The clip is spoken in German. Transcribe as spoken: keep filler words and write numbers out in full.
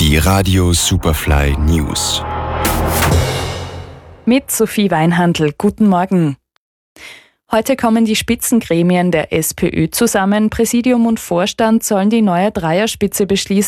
Die Radio Superfly News. Mit Sophie Weinhandl. Guten Morgen. Heute kommen die Spitzengremien der SPÖ zusammen. Präsidium und Vorstand sollen die neue Dreierspitze beschließen.